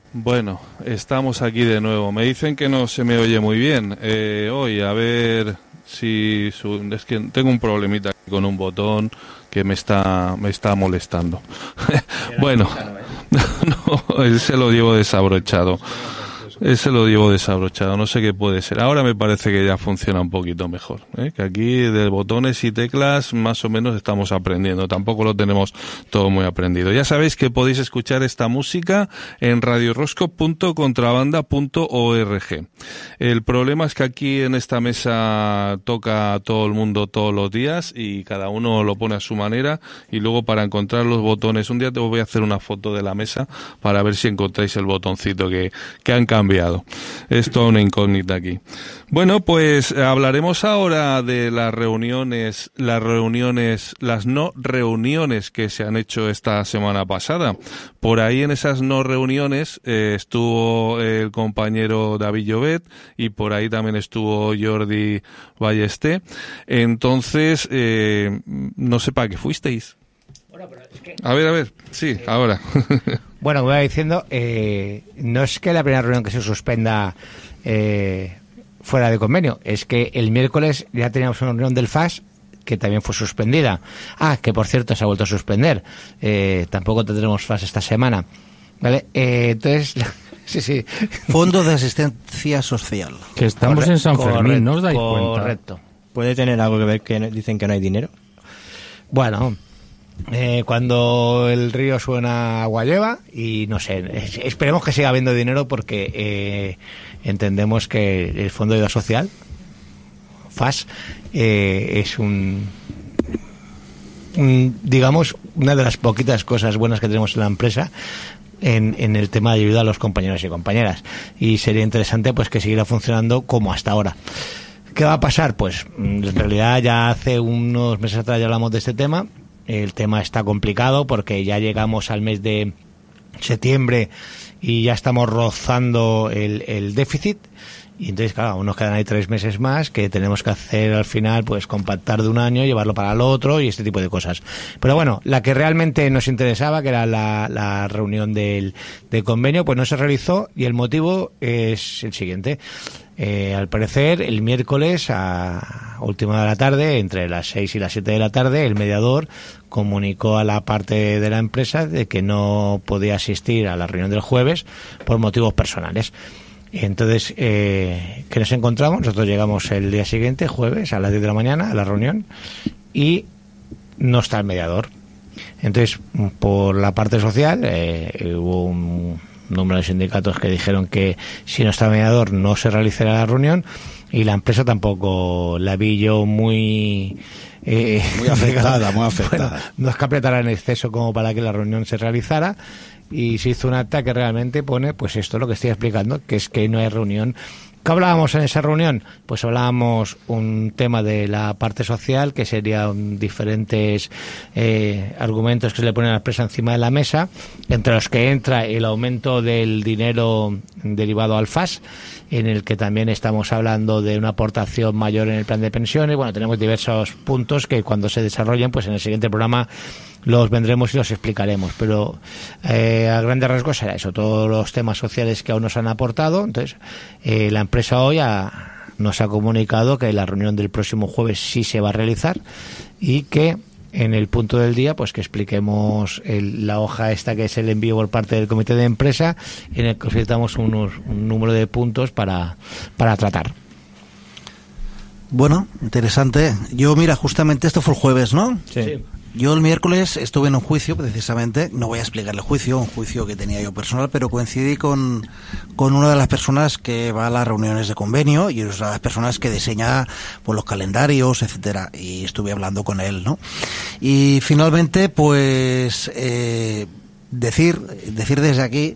Bueno, estamos aquí de nuevo. Me dicen que no se me oye muy bien. Hoy, a ver si... es que tengo un problemita con un botón que me está molestando. Bueno, no, ese lo llevo desabrochado. No sé qué puede ser. Ahora me parece que ya funciona un poquito mejor, que aquí de botones y teclas más o menos estamos aprendiendo, tampoco lo tenemos todo muy aprendido. Ya sabéis que podéis escuchar esta música en radiorosco.contrabanda.org. El problema es que aquí en esta mesa toca a todo el mundo todos los días y cada uno lo pone a su manera, y luego para encontrar los botones, un día te voy a hacer una foto de la mesa para ver si encontráis el botoncito que han cambiado. Es toda una incógnita aquí. Bueno, pues hablaremos ahora de las no reuniones que se han hecho esta semana pasada. Por ahí en esas no reuniones estuvo el compañero David Llobet y por ahí también estuvo Jordi Ballesté. Entonces, no sé para qué fuisteis. Bueno, pero es que... A ver, sí, ahora. Bueno, como iba diciendo, no es que la primera reunión que se suspenda fuera de convenio, es que el miércoles ya teníamos una reunión del FAS que también fue suspendida. Que por cierto se ha vuelto a suspender. Tampoco tendremos FAS esta semana. ¿Vale? Entonces... Sí. Fondo de Asistencia Social. Que estamos en San Fermín, ¿no os dais cuenta? Correcto. ¿Puede tener algo que ver que dicen que no hay dinero? Bueno... cuando el río suena, agua lleva, y no sé, esperemos que siga habiendo dinero porque entendemos que el Fondo de Ayuda Social, FAS, es digamos, una de las poquitas cosas buenas que tenemos en la empresa en el tema de ayuda a los compañeros y compañeras, y sería interesante pues que siguiera funcionando como hasta ahora. ¿Qué va a pasar? Pues en realidad ya hace unos meses atrás ya hablamos de este tema. El tema está complicado porque ya llegamos al mes de septiembre y ya estamos rozando el déficit. Y entonces, claro, aún nos quedan ahí 3 meses más que tenemos que hacer al final, pues compactar de un año, llevarlo para el otro y este tipo de cosas. Pero bueno, la que realmente nos interesaba, que era la reunión del convenio, pues no se realizó, y el motivo es el siguiente. Al parecer, el miércoles a última hora de la tarde, entre las 6 y las 7 de la tarde, el mediador comunicó a la parte de la empresa de que no podía asistir a la reunión del jueves por motivos personales. Entonces, ¿qué nos encontramos? Nosotros llegamos el día siguiente, jueves, a las 10 de la mañana, a la reunión, y no está el mediador. Entonces, por la parte social, hubo un número de sindicatos que dijeron que si no está el mediador no se realizará la reunión, y la empresa tampoco la vi yo muy afectada. Bueno, no es que apretara en exceso como para que la reunión se realizara, y se hizo un acta que realmente pone pues esto, lo que estoy explicando, que es que no hay reunión. ¿Qué hablábamos en esa reunión? Pues hablábamos un tema de la parte social, que serían diferentes argumentos que se le ponen a la empresa encima de la mesa, entre los que entra el aumento del dinero derivado al FAS, en el que también estamos hablando de una aportación mayor en el plan de pensiones. Bueno, tenemos diversos puntos que cuando se desarrollen, pues en el siguiente programa los vendremos y los explicaremos, pero a grandes rasgos era eso, todos los temas sociales que aún nos han aportado. Entonces, la empresa hoy nos ha comunicado que la reunión del próximo jueves sí se va a realizar, y que en el punto del día, pues que expliquemos la hoja esta que es el envío por parte del comité de empresa, en el que necesitamos un número de puntos para tratar. Bueno, interesante. Yo, mira, justamente esto fue el jueves, ¿no? Sí. Yo el miércoles estuve en un juicio, precisamente, no voy a explicar el juicio, un juicio que tenía yo personal, pero coincidí con una de las personas que va a las reuniones de convenio y es una de las personas que diseña pues, los calendarios, etcétera, y estuve hablando con él, ¿no? Y finalmente, pues, decir desde aquí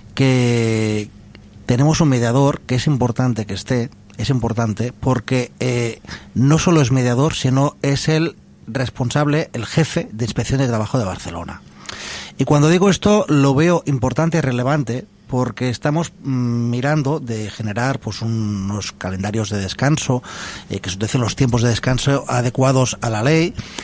que tenemos un mediador que es importante que esté, es importante porque no solo es mediador, sino es el responsable, el jefe de Inspección de Trabajo de Barcelona. Y cuando digo esto lo veo importante y relevante porque estamos mirando de generar pues unos calendarios de descanso que se utilicen los tiempos de descanso adecuados a la ley,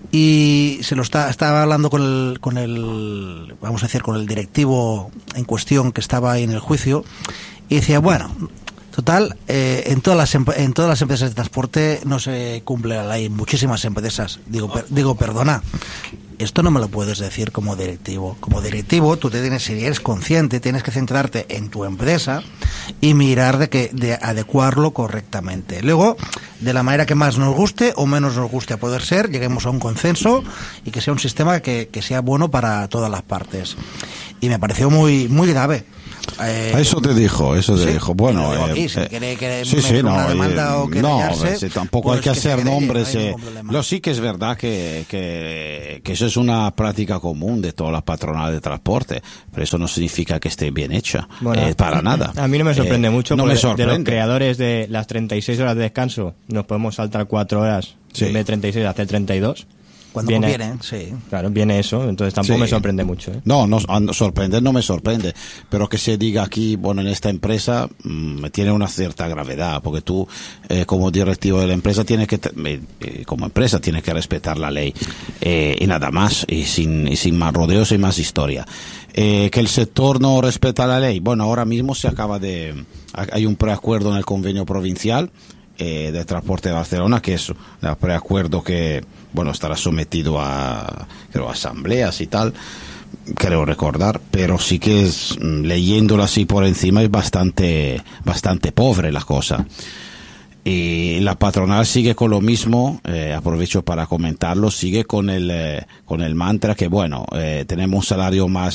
y estaba hablando con el vamos a decir, con el directivo en cuestión que estaba ahí en el juicio, y decía, bueno, total, en todas las empresas de transporte no se cumple la ley, muchísimas empresas. Digo, perdona, esto no me lo puedes decir como directivo. Como directivo, si eres consciente, tienes que centrarte en tu empresa y mirar de adecuarlo correctamente. Luego, de la manera que más nos guste o menos nos guste a poder ser, lleguemos a un consenso y que sea un sistema que sea bueno para todas las partes. Y me pareció muy, muy grave. Eso te dijo. Bueno, una demanda o querellarse, tampoco pues hay que hacer nombres. No Lo sí que es verdad que eso es una práctica común de todas las patronales de transporte, pero eso no significa que esté bien hecha, para nada. A mí no me sorprende mucho, no porque me sorprende. De los creadores de las 36 horas de descanso nos podemos saltar 4 horas, Sí. en vez de 36 hacer 32. Cuando conviene, sí. Claro, viene eso, entonces tampoco me sorprende mucho. No, sorprender no me sorprende, pero que se diga aquí, bueno, en esta empresa tiene una cierta gravedad, porque tú, como directivo de la empresa, como empresa tienes que respetar la ley, y nada más, y sin más rodeos y más historia. Que el sector no respeta la ley, bueno, ahora mismo hay un preacuerdo en el convenio provincial de transporte de Barcelona, que es un preacuerdo que, bueno, estará sometido a asambleas y tal, creo recordar, pero sí que leyéndolo así por encima es bastante pobre la cosa. Y la patronal sigue con lo mismo, aprovecho para comentarlo, sigue con el mantra que, bueno, tenemos un salario más,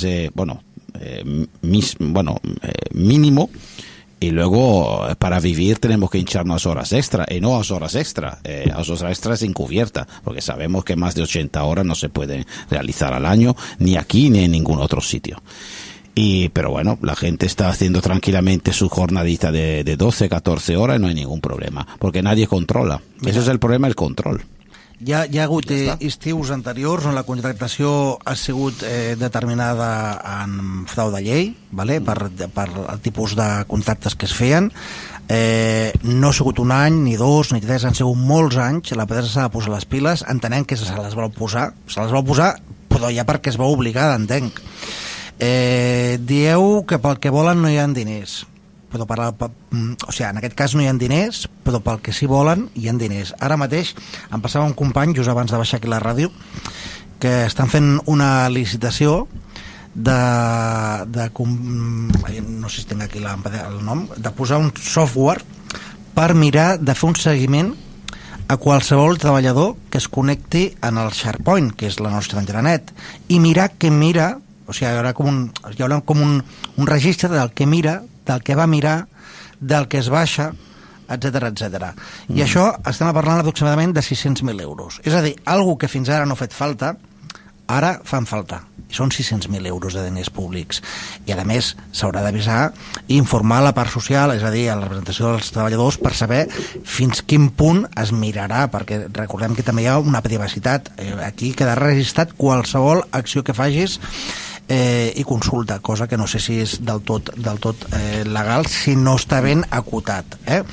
mínimo, y luego para vivir tenemos que hincharnos horas extra, y no a horas extra, a horas extras encubierta, porque sabemos que más de 80 horas no se pueden realizar al año, ni aquí ni en ningún otro sitio. Pero bueno, la gente está haciendo tranquilamente su jornadita de 12, 14 horas y no hay ningún problema, porque nadie controla. Ese es el problema, el control. Hi ha hagut estius anteriors on la contractació ha sigut determinada en frau de llei, vale? per el tipus de contractes que es feien. No ha sigut un any, ni 2, ni 3, han sigut molts anys. La empresa s'ha de posar les piles, entenent que se les vol posar, però ja perquè es va obligada, entenc. Dieu que pel que volen no hi ha diners, però en aquest cas no hi ha diners, però pel que sí volen hi ha diners. Ara mateix em passava un company just abans de baixar aquí la ràdio que estan fent una licitació no sé si tinc aquí el nom, de posar un software per mirar de fer un seguiment a qualsevol treballador que es connecti en el SharePoint, que és la nostra intranet, i mirar què mira. O sigui, hi haurà com un registre del que mira, del que va mirar, del que es baixa, etc. I això estem parlant aproximadament de 600.000 euros. És a dir, algo que fins ara no ha fet falta, ara fan falta. I són 600.000 euros de diners públics. I a més s'haurà d'avisar i informar la part social, és a dir, a la representació dels treballadors, per saber fins quin punt es mirarà, perquè recordem que també hi ha una privacitat. Aquí quedarà registrat qualsevol acció que facis i consulta, cosa que no sé si és del tot legal si no està ben acotat.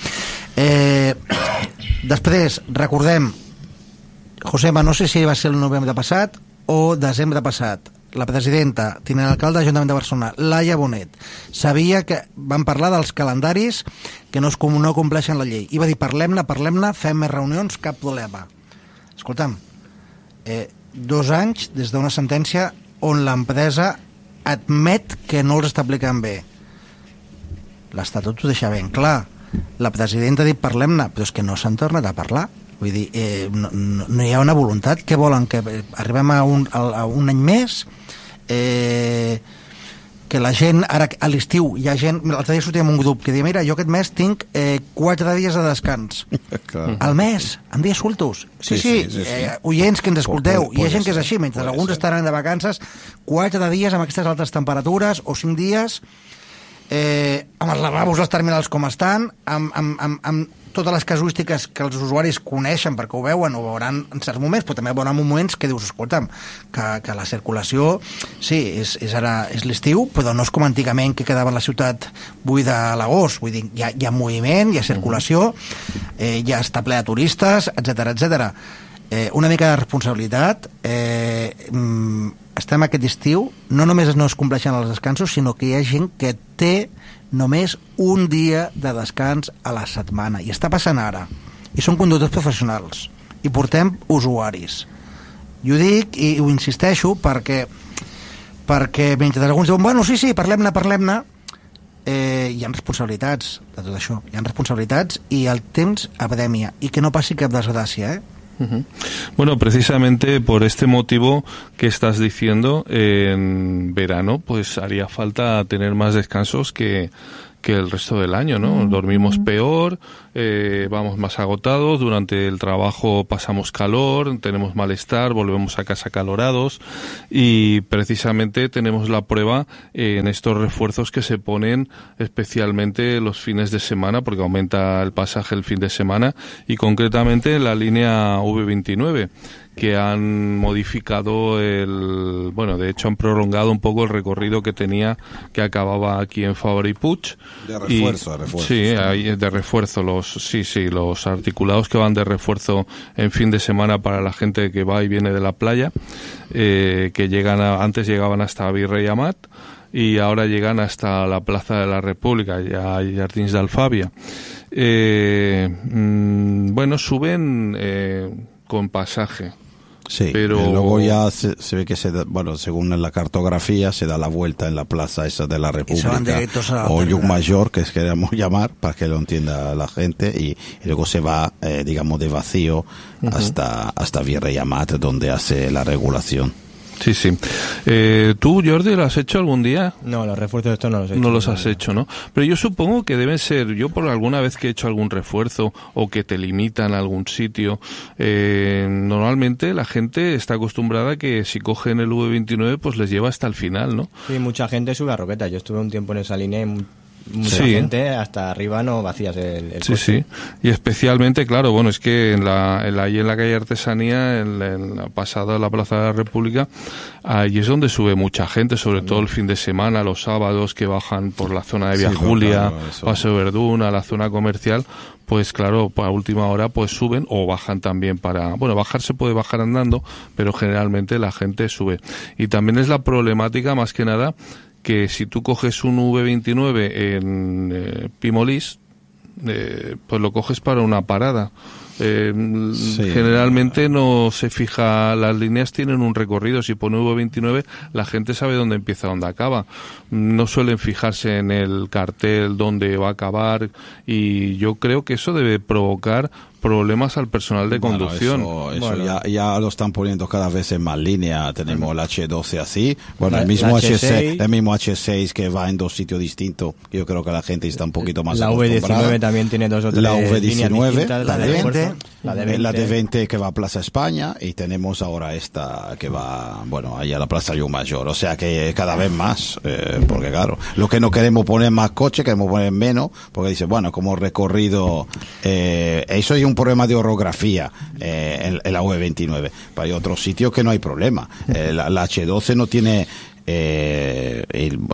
Després, recordem, Josema, no sé si va ser el novembre passat o desembre passat, la presidenta, tinent alcalde de l'Ajuntament de Barcelona, Laia Bonet, sabia que van parlar dels calendaris que no compleixen la llei, i va dir parlem-ne, fem més reunions, cap problema. Escolta'm, 2 anys des d'una sentència on l'empresa admet que no els està aplicant bé. L'Estatut ho deixa ben clar. La presidenta ha dit parlem-ne, però és que no s'han tornat a parlar. Vull dir, no hi ha una voluntat. Què volen? Que arribem a un any més? Que la gent, ara a l'estiu, hi ha gent... L'altre dia sortíem un grup que deia, mira, jo aquest mes tinc 4 dies de descans. Al mes, amb dies sueltos. Sí. Oients que ens escolteu, hi ha gent que és així, mentre alguns estaran de vacances, 4 dies amb aquestes altes temperatures, o 5 dies, amb els lavabos, els terminals com estan, amb totes les casuístiques que els usuaris coneixen perquè ho veuen, o veuran en certs moments, però també veuran moments que dius, escolta'm, que la circulació, sí, és l'estiu, però no és com antigament que quedava la ciutat buida a l'agost. Vull dir, hi ha moviment, hi ha circulació, ja està ple de turistes, etc. una mica de responsabilitat. Estem aquest estiu, no només no es compleixen els descansos, sinó que hi ha gent que té només un dia de descans a la setmana, i està passant ara, i són conductors professionals i portem usuaris. I ho dic i ho insisteixo perquè mentre alguns diuen, bueno, sí, parlem-ne, hi ha responsabilitats de tot això, i el temps apremia, i que no passi cap desgràcia, Bueno, precisamente por este motivo que estás diciendo, en verano pues haría falta tener más descansos que el resto del año, ¿no? Dormimos peor, vamos más agotados, durante el trabajo pasamos calor, tenemos malestar, volvemos a casa acalorados, y precisamente tenemos la prueba en estos refuerzos que se ponen especialmente los fines de semana, porque aumenta el pasaje el fin de semana, y concretamente en la línea V29, que han modificado de hecho han prolongado un poco el recorrido que acababa aquí en Fabra y Puig. De refuerzo. Sí, de refuerzo, los articulados que van de refuerzo en fin de semana para la gente que va y viene de la playa, que antes llegaban hasta Virrey Amat, y ahora llegan hasta la Plaza de la República, ya Jardins de Alfabia. Suben con pasaje. Sí, pero luego ya se ve que según la cartografía se da la vuelta en la plaza esa de la República o Llucmajor, que queremos llamar para que lo entienda la gente, y luego se va digamos de vacío hasta Virrey Amat, donde hace la regulación. Sí. ¿Tú, Jordi, lo has hecho algún día? No, los refuerzos estos no los he hecho. No los has hecho, ¿no? Pero yo supongo que deben ser, yo por alguna vez que he hecho algún refuerzo o que te limitan a algún sitio, normalmente la gente está acostumbrada a que si cogen el V29 pues les lleva hasta el final, ¿no? Sí, mucha gente sube a Roquetas. Yo estuve un tiempo en esa línea y mucha gente hasta arriba no vacías el coche. Sí, y especialmente, claro, es que en la calle Artesanía, en la pasada de la Plaza de la República, ahí es donde sube mucha gente, sobre todo el fin de semana, los sábados, que bajan por la zona de Vía Julia, Paseo Verdún, a la zona comercial. Pues claro, a última hora pues suben o bajan también bajar se puede bajar andando, pero generalmente la gente sube. Y también es la problemática, más que nada, que si tú coges un V29 en Pimolís, pues lo coges para una parada. Generalmente no se fija, las líneas tienen un recorrido, si pone V29 la gente sabe dónde empieza, dónde acaba, no suelen fijarse en el cartel dónde va a acabar, y yo creo que eso debe provocar problemas al personal de conducción. Eso ya lo están poniendo cada vez en más línea. Tenemos el H12 así, el mismo H6 que va en dos sitios distintos. Yo creo que la gente está un poquito más acostumbrada. La V19 también tiene dos o tres la V19, líneas distintas, la D20 que va a Plaza España, y tenemos ahora esta que va allá a la Plaza Llucmajor. O sea que cada vez más, porque claro, lo que no queremos poner más coches, queremos poner menos, porque dice, como recorrido, eso es un problema de orografía en la V29. Pero hay otros sitios que no hay problema. La H12 no tiene la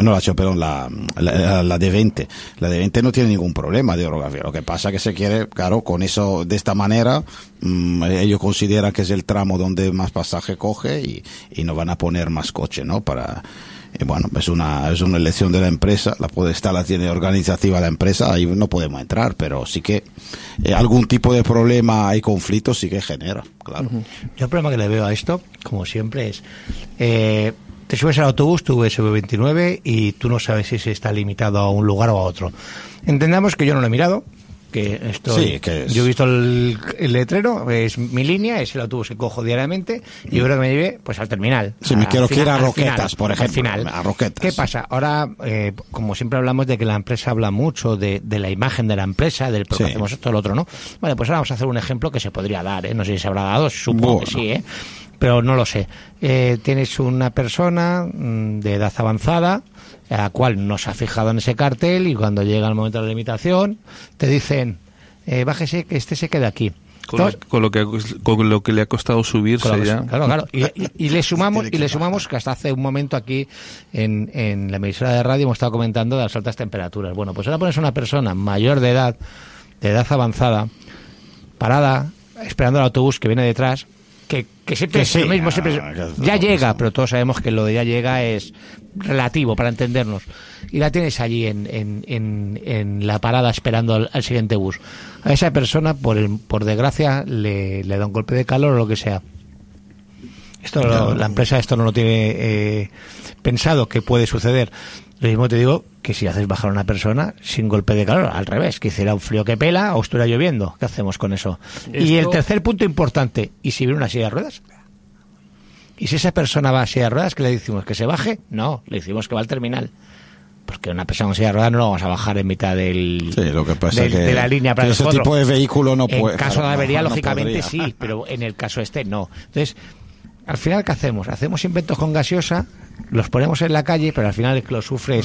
D20. La D20 no tiene ningún problema de orografía. Lo que pasa es que se quiere, claro, con eso, de esta manera, ellos consideran que es el tramo donde más pasaje coge, y no van a poner más coche, ¿no? Es una elección de la empresa, la potestad la tiene organizativa la empresa, ahí no podemos entrar, pero sí que algún tipo de problema y conflicto sí que genera, claro. Yo el problema que le veo a esto, como siempre, es te subes al autobús, tú ves V29 y tú no sabes si se está limitado a un lugar o a otro. Entendamos que yo no lo he mirado, que esto yo he visto el letrero, es mi línea, es el autobús que cojo diariamente, y yo creo que me lleve al terminal. Si me quiero ir a Roquetas, por ejemplo, a Roquetas. ¿Qué pasa? Ahora, como siempre hablamos de que la empresa habla mucho de la imagen de la empresa, del por qué hacemos esto o lo otro, ¿no? Vale, pues ahora vamos a hacer un ejemplo que se podría dar, no sé si se habrá dado, supongo que sí, pero no lo sé. Tienes una persona de edad avanzada, a la cual no se ha fijado en ese cartel, y cuando llega el momento de la limitación te dicen, bájese, que se quede aquí. Con lo que le ha costado subirse ya. Claro. Y le sumamos que hasta hace un momento aquí en la emisora de radio hemos estado comentando de las altas temperaturas. Bueno, pues ahora pones a una persona mayor de edad avanzada, parada, esperando el autobús que viene detrás, que siempre es lo mismo, siempre ya llega, pero todos sabemos que lo de ya llega es relativo para entendernos. Y la tienes allí en la parada esperando al siguiente bus. A esa persona, por desgracia, le da un golpe de calor o lo que sea. La empresa esto no lo tiene pensado que puede suceder. Lo mismo te digo que si haces bajar a una persona sin golpe de calor, al revés, que hiciera un frío que pela o estuviera lloviendo, ¿qué hacemos con eso? Y el tercer punto importante, ¿y si viene una silla de ruedas? ¿Y si esa persona va a silla de ruedas, qué le decimos? ¿Que se baje? No, le decimos que va al terminal. Porque una persona con silla de ruedas no lo vamos a bajar en mitad lo que pasa de la línea para ese tipo de vehículo no puede. En caso de avería, no lógicamente sí, pero en el caso no. Entonces, al final, ¿qué hacemos? Hacemos inventos con gaseosa, los ponemos en la calle, pero al final el que lo sufre